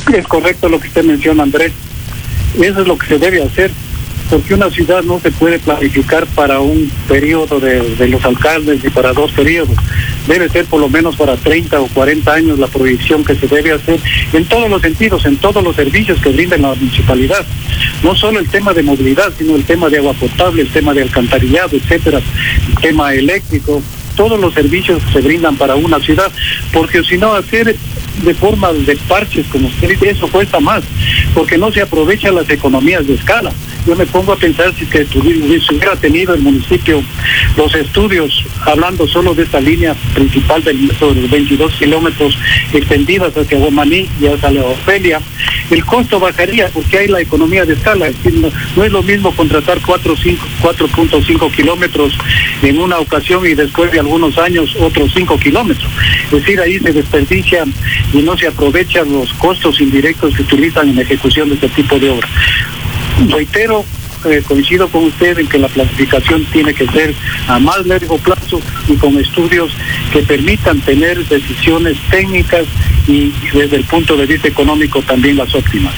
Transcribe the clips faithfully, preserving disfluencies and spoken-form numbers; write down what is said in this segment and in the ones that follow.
Es correcto lo que usted menciona, Andrés. Eso es lo que se debe hacer, porque una ciudad no se puede planificar para un periodo de, de los alcaldes y para dos periodos. Debe ser por lo menos para treinta o cuarenta años la proyección que se debe hacer en todos los sentidos, en todos los servicios que brinda la municipalidad. No solo el tema de movilidad, sino el tema de agua potable, el tema de alcantarillado, etcétera, el tema eléctrico, todos los servicios que se brindan para una ciudad, porque si no hacer de forma de parches, como usted dice, eso cuesta más, porque no se aprovechan las economías de escala. Yo me pongo a pensar si que hubiera tenido el municipio los estudios, hablando solo de esta línea principal del metro de los veintidós kilómetros extendidas hacia Guamaní y hacia la Ofelia, el costo bajaría porque hay la economía de escala. Es decir, no, no es lo mismo contratar cuatro punto cinco kilómetros en una ocasión y después de algunos años otros cinco kilómetros. Es decir, ahí se desperdicia y no se aprovechan los costos indirectos que utilizan en la ejecución de este tipo de obra. Reitero, eh, coincido con usted en que la planificación tiene que ser a más largo plazo y con estudios que permitan tener decisiones técnicas y desde el punto de vista económico también las óptimas.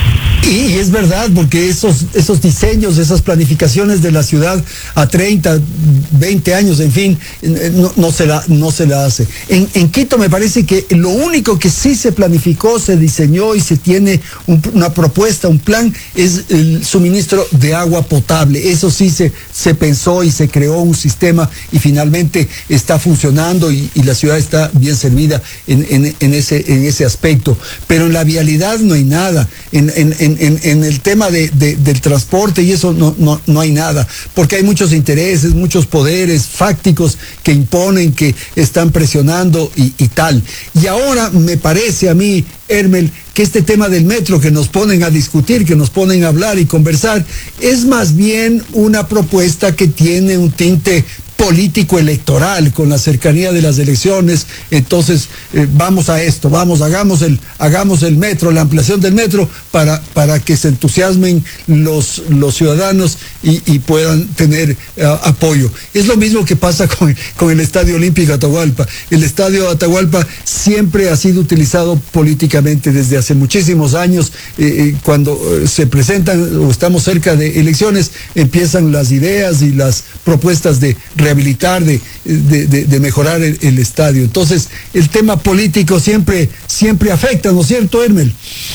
Y es verdad, porque esos, esos diseños, esas planificaciones de la ciudad a treinta, veinte años, en fin, no, no, se, la, no se la hace. En, en Quito me parece que lo único que sí se planificó, se diseñó y se tiene un, una propuesta, un plan, es el suministro de agua potable. Eso sí se, se pensó y se creó un sistema y finalmente está funcionando y, y la ciudad está bien servida en, en, en, ese, en ese aspecto. Pero en la vialidad no hay nada. En, en, en En, en el tema de, de, del transporte y eso no, no, no hay nada, porque hay muchos intereses, muchos poderes fácticos que imponen, que están presionando y, y tal. Y ahora me parece a mí, Hermel, que este tema del metro que nos ponen a discutir, que nos ponen a hablar y conversar, es más bien una propuesta que tiene un tinte político electoral con la cercanía de las elecciones. Entonces eh, vamos a esto, vamos, hagamos el, hagamos el metro, la ampliación del metro para, para que se entusiasmen los, los ciudadanos y, y puedan tener uh, apoyo. Es lo mismo que pasa con, con el Estadio Olímpico Atahualpa. El Estadio Atahualpa siempre ha sido utilizado políticamente desde hace muchísimos años. Eh, cuando eh, se presentan o estamos cerca de elecciones, empiezan las ideas y las propuestas de rehabilitar, de, de, de, de mejorar el, el estadio. Entonces, el tema político siempre, siempre afecta, ¿no es cierto, Hermel?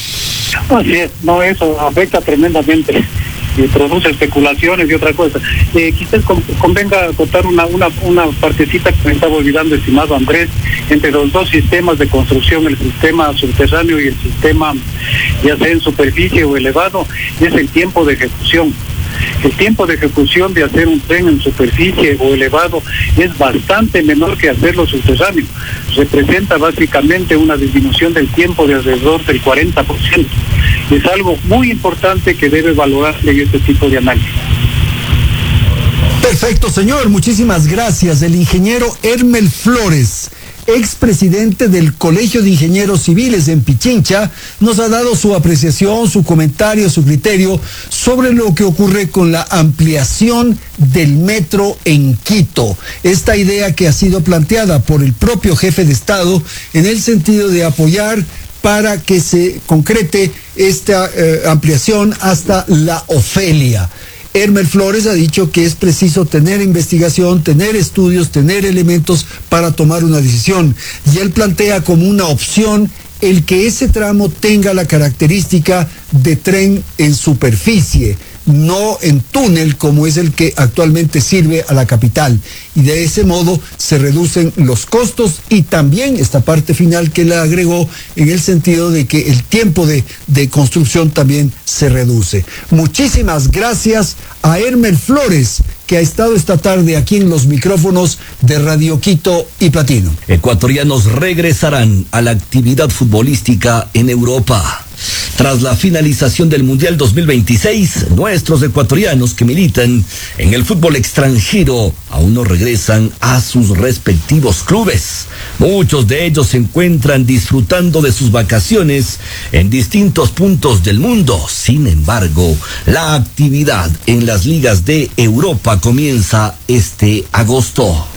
Así es, no, eso afecta tremendamente y produce especulaciones y otra cosa. Eh, quizás convenga contar una, una, una partecita que me estaba olvidando, estimado Andrés, entre los dos sistemas de construcción, el sistema subterráneo y el sistema, ya sea en superficie o elevado, es el tiempo de ejecución. El tiempo de ejecución de hacer un tren en superficie o elevado es bastante menor que hacerlo subterráneo. Representa básicamente una disminución del tiempo de alrededor del cuarenta por ciento. Es algo muy importante que debe valorarse en este tipo de análisis. Perfecto, señor. Muchísimas gracias. El ingeniero Hermel Flores, expresidente del Colegio de Ingenieros Civiles en Pichincha, nos ha dado su apreciación, su comentario, su criterio sobre lo que ocurre con la ampliación del metro en Quito. Esta idea que ha sido planteada por el propio jefe de Estado en el sentido de apoyar para que se concrete esta eh, ampliación hasta la Ofelia. Hermel Flores ha dicho que es preciso tener investigación, tener estudios, tener elementos para tomar una decisión. Y él plantea como una opción el que ese tramo tenga la característica de tren en superficie, no en túnel como es el que actualmente sirve a la capital. Y de ese modo se reducen los costos y también esta parte final que le agregó en el sentido de que el tiempo de, de construcción también se reduce. Muchísimas gracias a Hermel Flores, que ha estado esta tarde aquí en los micrófonos de Radio Quito y Platino. Ecuatorianos regresarán a la actividad futbolística en Europa. Tras la finalización del Mundial dos mil veintiséis, nuestros ecuatorianos que militan en el fútbol extranjero aún no regresan a sus respectivos clubes. Muchos de ellos se encuentran disfrutando de sus vacaciones en distintos puntos del mundo. Sin embargo, la actividad en las ligas de Europa comienza este agosto.